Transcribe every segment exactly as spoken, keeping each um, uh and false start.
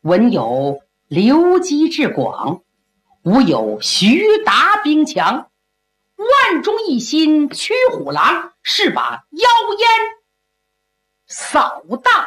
文有刘基志广，武有徐达兵强，万众一心驱虎狼，是把妖烟扫荡。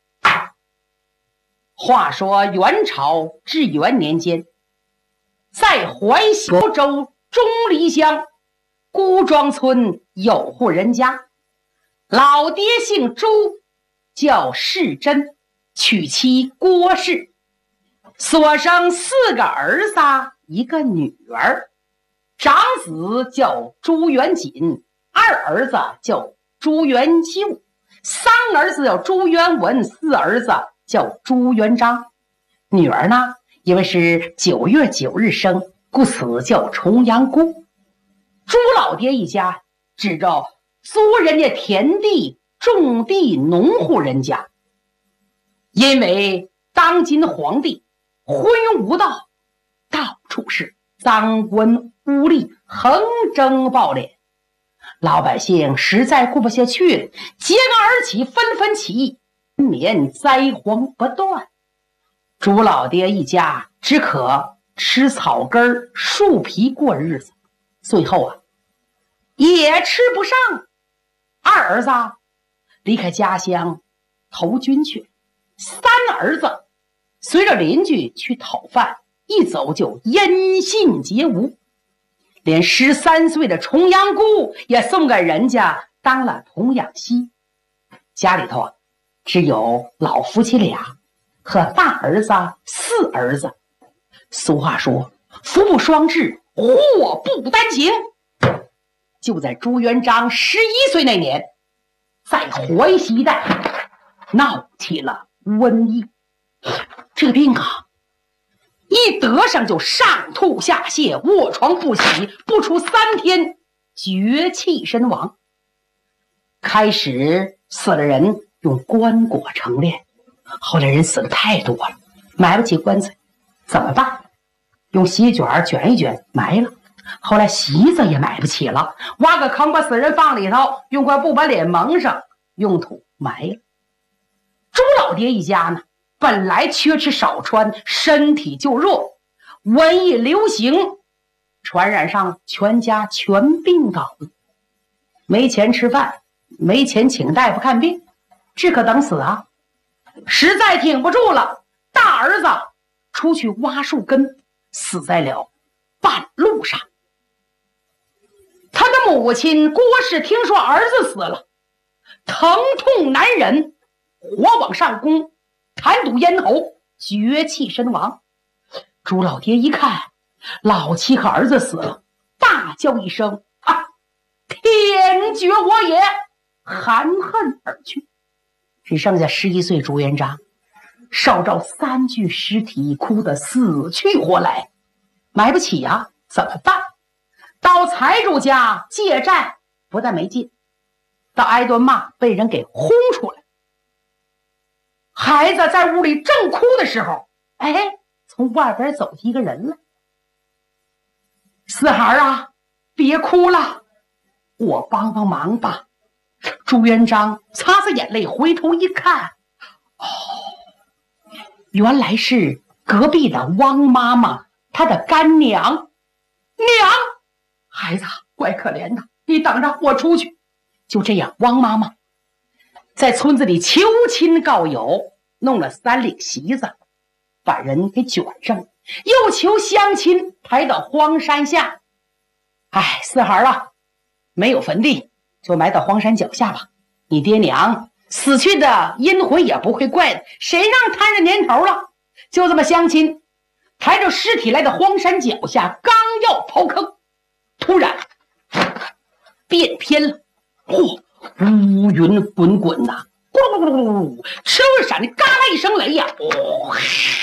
话说元朝至元年间，在淮西州钟离乡孤庄村有户人家，老爹姓朱，叫世珍，娶妻郭氏，所生四个儿子一个女儿。长子叫朱元锦，二儿子叫朱元秀，三儿子叫朱元文，四儿子叫朱元璋。女儿呢，因为是九月九日生，故此叫重阳姑。朱老爹一家指着租人家田地种地农户人家，因为当今皇帝昏庸无道，到处是赃官污吏，横征暴敛，老百姓实在过不下去了，揭竿而起，纷纷起义，年灾荒不断。朱老爹一家只可吃草根树皮过日子，最后啊也吃不上。二儿子离开家乡投军去，三儿子随着邻居去讨饭，一走就音信皆无，连十三岁的重阳姑也送给人家当了童养媳。家里头啊只有老夫妻俩和大儿子四儿子。俗话说福不双至，祸不单行。就在朱元璋十一岁那年，在淮西一带闹起了瘟疫。这个病啊一得上就上吐下泻，卧床不起，不出三天绝气身亡。开始死了人用棺椁盛殓，后来人死的太多了，买不起棺材，怎么办？用席卷卷一卷埋了。后来席子也买不起了，挖个坑把死人放里头，用块布把脸蒙上，用土埋了。朱老爹一家呢，本来缺吃少穿，身体就弱，瘟疫流行传染上，全家全病倒了。没钱吃饭，没钱请大夫看病，只可等死啊！实在挺不住了，大儿子出去挖树根，死在了半路上。他的母亲郭氏听说儿子死了，疼痛难忍，火往上攻，痰堵咽喉，绝气身亡。朱老爹一看老妻和儿子死了，大叫一声啊，天绝我也，含恨而去。只剩下十一岁朱元璋，烧着三具尸体，哭得死去活来，买不起呀，怎么办？到财主家借债，不但没进，到挨顿骂，被人给轰出来。孩子在屋里正哭的时候，哎，从外边走一个人来。四孩啊，别哭了，我帮帮忙吧。朱元璋擦擦眼泪，回头一看，哦，原来是隔壁的汪妈妈，她的干娘。娘，孩子怪可怜的，你等着我出去。就这样，汪妈妈在村子里求亲告友，弄了三领席子，把人给卷上，又求乡亲抬到荒山下。哎，四孩啊，没有坟地，就埋到荒山脚下吧。你爹娘死去的阴魂也不会怪的，谁让摊着年头了？就这么乡亲抬着尸体来到荒山脚下，刚要刨坑，突然变天了，嚯、哦，乌云滚滚呐，咕噜咕噜咕噜咕噜，车尾闪的嘎啦一声雷呀、哦，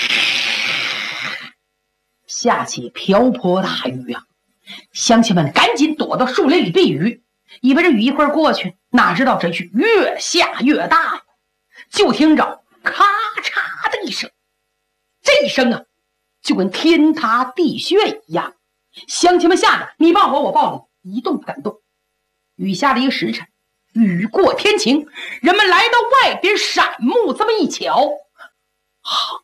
下起瓢泼大雨呀、啊！乡亲们赶紧躲到树林里避雨，以为这雨一会儿过去，哪知道这雨越下越大呀！就听着咔嚓的一声，这一声啊，就跟天塌地陷一样。乡亲们吓得你抱我我抱你，一动不敢动。雨下了一个时辰，雨过天晴，人们来到外边闪目，这么一瞧，啊，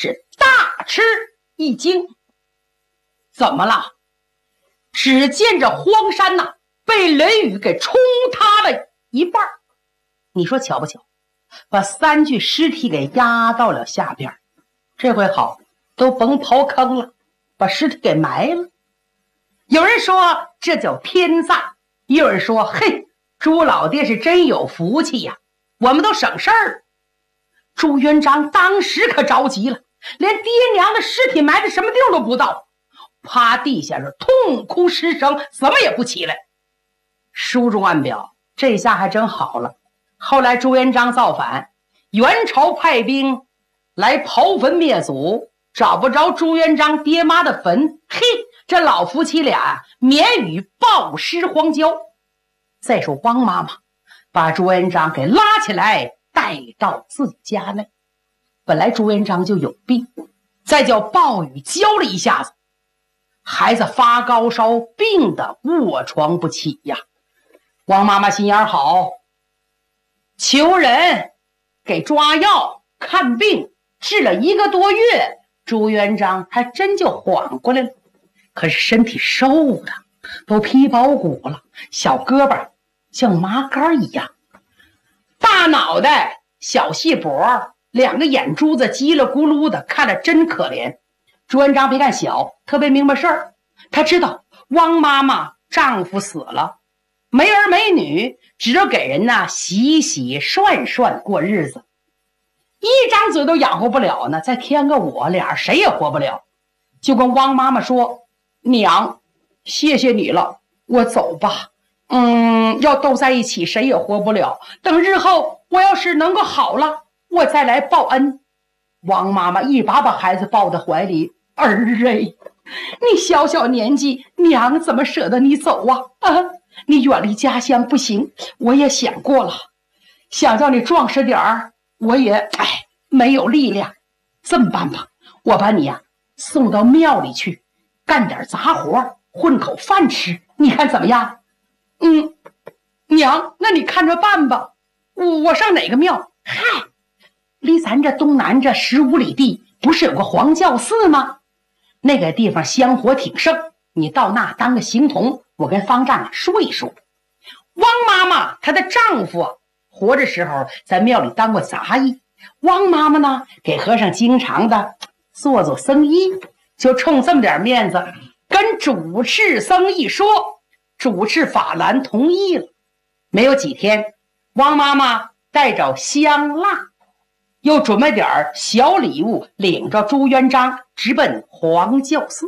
是大吃一惊。怎么了？只见这荒山呐、啊，被雷雨给冲塌了一半。你说巧不巧？把三具尸体给压到了下边。这回好，都甭刨坑了，把尸体给埋了。有人说这叫天葬，也有人说嘿，朱老爹是真有福气呀，我们都省事儿。朱元璋当时可着急了，连爹娘的尸体埋在什么地儿都不知道，趴地下是痛哭失声，怎么也不起来。书中暗表，这下还真好了。后来朱元璋造反，元朝派兵来刨坟灭祖，找不着朱元璋爹妈的坟，嘿，这老夫妻俩免于暴尸荒郊。再说汪妈妈把朱元璋给拉起来带到自己家内，本来朱元璋就有病，再叫暴雨浇了一下子，孩子发高烧，病得卧床不起呀。汪妈妈心眼好，求人给抓药看病，治了一个多月，朱元璋还真就缓过来了。可是身体瘦的都皮包骨了，小胳膊像麻杆一样，大脑袋小细脖，两个眼珠子叽里咕噜的，看着真可怜。朱元璋别看小，特别明白事儿，他知道汪妈妈丈夫死了，没儿没女，只有给人呐洗洗涮涮过日子，一张嘴都养活不了呢，再添个我，俩谁也活不了。就跟汪妈妈说，娘，谢谢你了，我走吧。嗯，要都在一起谁也活不了，等日后我要是能够好了，我再来报恩。汪妈妈一把把孩子抱在怀里，儿哎，你小小年纪，娘怎么舍得你走啊？啊，你远离家乡不行，我也想过了，想叫你壮实点儿，我也哎没有力量。这么办吧，我把你呀、啊、送到庙里去，干点杂活，混口饭吃，你看怎么样？嗯，娘，那你看着办吧。我我上哪个庙？嗨，离咱这东南这十五里地，不是有个黄教寺吗？那个地方香火挺盛，你到那当个行童，我跟方丈说一说。汪妈妈她的丈夫啊，活着时候在庙里当过杂役，汪妈妈呢给和尚经常的做做生意，就冲这么点面子，跟主持僧一说，主持法兰同意了。没有几天，汪妈妈带着香蜡，又准备点小礼物，领着朱元璋直奔黄教寺。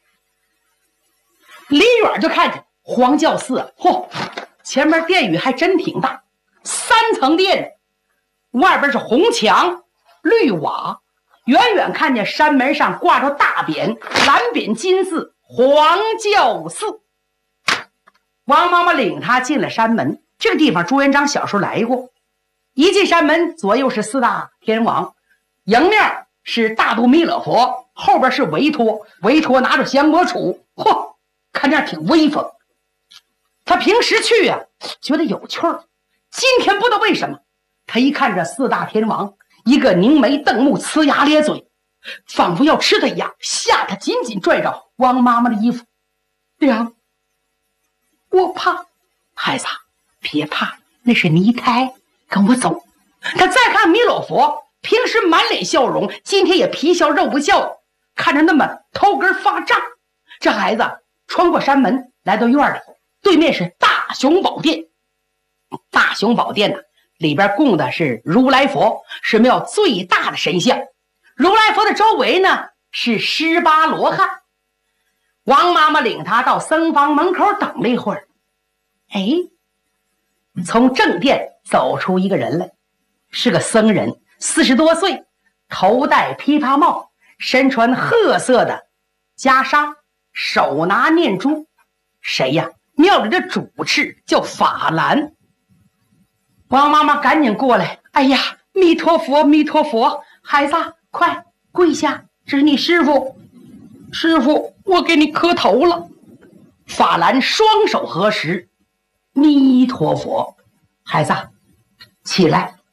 离远就看见黄教寺，嚯，前面殿宇还真挺大，三层殿，外边是红墙绿瓦，远远看见山门上挂着大匾，蓝匾金字黄教寺。王妈妈领他进了山门，这个地方朱元璋小时候来过。一进山门，左右是四大天王，迎面是大肚弥勒佛，后边是维托，维托拿着降魔杵，嚯，看这样挺威风。他平时去啊觉得有趣儿，今天不知道为什么，他一看这四大天王，一个凝眉瞪目，呲牙咧嘴，仿佛要吃他一样，吓他紧紧拽着汪妈妈的衣服。娘，我怕。孩子别怕，那是泥胎，跟我走。他再看弥勒佛，平时满脸笑容，今天也皮笑肉不笑，看着那么头根发胀。这孩子穿过山门来到院里，对面是大雄宝殿。大雄宝殿呢、啊，里边供的是如来佛，是庙最大的神像。如来佛的周围呢是十八罗汉。王妈妈领他到僧房门口等了一会儿，哎，从正殿走出一个人来，是个僧人，四十多岁，头戴琵琶帽，身穿褐色的袈裟，手拿念珠。谁呀？庙里的主持叫法兰。王妈妈赶紧过来，哎呀，弥陀佛，弥陀佛，孩子快跪下，这是你师傅。师傅，我给你磕头了。法兰双手合十，弥陀佛，孩子起来，